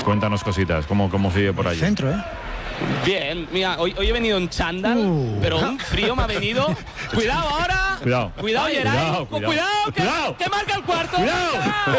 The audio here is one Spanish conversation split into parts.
Cuéntanos cositas, ¿cómo sigue por ahí? Centro, ¿eh? Bien, mira, hoy he venido en chándal, pero un frío me ha venido. Cuidado ahora. Cuidado, Geray. Cuidado, que marca el cuarto. Cuidado.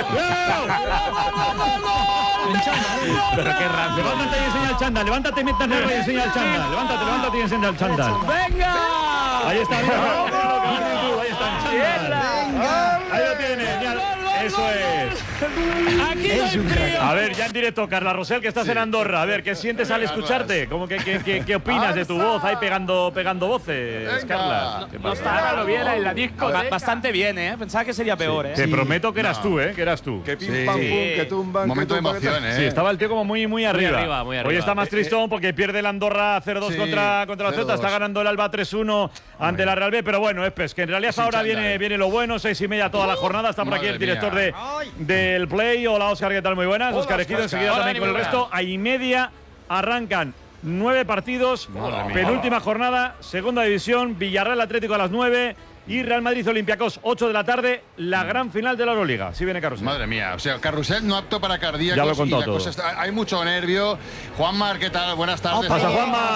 Pero qué rápido. Levántate y enseña el chándal. Levántate mientras narra y enseña el chándal. Levántate y enseña el chándal. ¡Venga! Ahí está, mira. Ahí está el chándal. Ahí lo tienes. Eso es. Aquí no hay frío. A ver, ya en directo, Carla Rosell, que estás en Andorra. A ver, ¿qué sientes al escucharte? ¿Qué opinas de tu voz ahí pegando voces, Carla? No está lo bien en la disco. Bastante bien, ¿eh? Pensaba que sería peor, ¿eh? Te prometo que eras tú, ¿eh? Que eras tú. Que pim, pam, pum, que tumban. Momento de emoción, ¿eh? Sí, estaba el tío como muy arriba. Muy arriba. Hoy está más tristón porque pierde el Andorra 0-2 contra la Celta. Está ganando el Alba 3-1 ante la Real B. Pero bueno, es que en realidad ahora viene lo bueno. 6:30 toda la jornada. Está por aquí el director del Play. Hola, Óscar, ¿qué tal? Muy buenas. Óscar Ejido, enseguida también con el resto. A y media arrancan 9 partidos. Penúltima jornada, segunda división. Villarreal Atlético a las 9. Y Real Madrid Olympiacos, 8 de la tarde, la gran final de la Euroliga. Sí viene Carrusel. Madre mía, o sea, Carrusel no apto para cardíacos. Ya lo he contado todo. Hay mucho nervio. Juanmar, ¿qué tal? Buenas tardes. Pasa,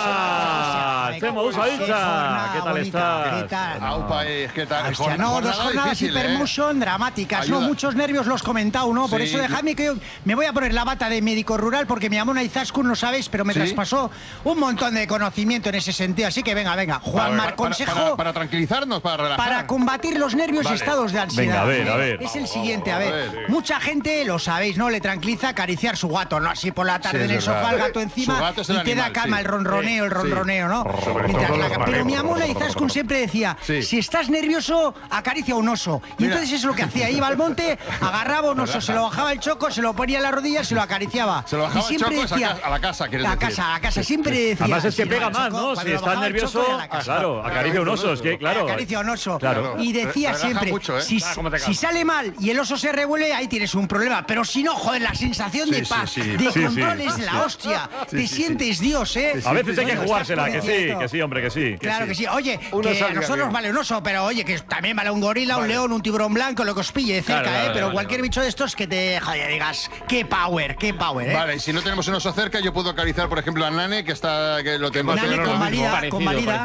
Juanma. Temo Usa Ilza. ¿Qué tal estás? Aupa, ¿qué tal? Hostia, no, dos jornadas difícil, hipermotion dramáticas. Ayuda. No, muchos nervios los comentado, ¿no? Por Sí. eso dejadme que yo me voy a poner la bata de médico rural porque me llamó una Izaskun, no sabéis, pero me traspasó un montón de conocimiento en ese sentido. Así que venga. Juanmar, consejo para tranquilizarnos, para relajar. para combatir los nervios y estados de ansiedad. Venga, a ver. Es el siguiente, a ver. Mucha gente, lo sabéis, ¿no? Le tranquiliza acariciar su gato, ¿no? Así por la tarde en el sofá, el gato encima, Su gato es y el te da animal, calma sí. el ronroneo, ¿no? Pero mi amona Izaskun siempre decía, si estás nervioso, acaricia un oso. Y entonces eso es lo que hacía. Iba al monte, agarraba un oso, se lo bajaba el choco, se lo ponía en la rodilla, se lo acariciaba. Se lo bajaba y siempre el choco decía, a la casa, ¿quieres a decir? casa, siempre decía. Además es que sí, pega el más, choco, ¿no? cuando Si lo estás bajaba el choco, nervioso, era a la casa. claro, acaricia un oso. Es que, claro. Acaricia un oso. Claro. Y decía Relaja siempre, mucho, ¿eh? si sale mal y el oso se revuelve, ahí tienes un problema. Pero si no, joder, la sensación de paz, de control es la hostia. Te sientes Dios, ¿eh? A veces hay que Bueno, jugársela, estás que sí, hombre, que sí. Claro que sí. Oye, que a nosotros vale un oso, pero oye, que también vale un gorila, un león, un tiburón blanco, lo que os pille de cerca, pero cualquier bicho de estos que te, joder, digas, qué power, ¿eh? Vale, y si no tenemos un oso cerca, yo puedo acariciar, por ejemplo, a Nane, que lo tengo. Nane convalida.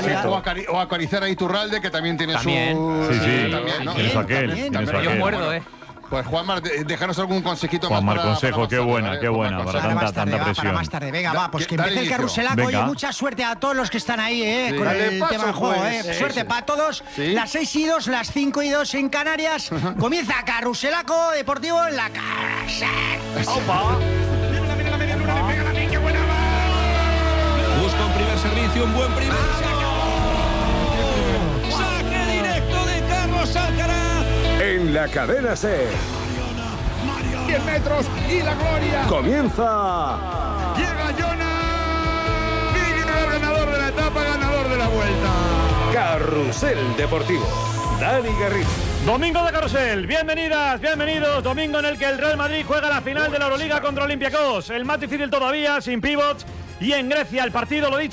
O acariciar a Iturralde, que también tiene su... Sí. También, ¿no? Tienes aquel. Yo muerdo, Pues Juanmar, déjanos algún consejito Juanmar, más para consejo, qué buena, para tanta presión. Para más tarde, venga, va, pues que Dale empiece el inicio. carruselaco. Venga. Oye, mucha suerte a todos los que están ahí, con Dale el paso, tema del juego, pues. Suerte para todos. Sí. Las 6:02, las 5:02 en Canarias. Comienza Carruselaco Deportivo en la casa. Busca un primer servicio, un buen primer saque directo de Carlos Alcaraz. En la cadena SER. 10 metros y la gloria. Comienza Llega Jonas. Miguel, ganador de la etapa, ganador de la vuelta. Carrusel Deportivo. Dani Garrido. Domingo de Carrusel, bienvenidas, bienvenidos. Domingo en el que el Real Madrid juega la final de la Euroliga contra Olympiacos. El más difícil todavía, sin pivots. Y en Grecia el partido, lo dicho.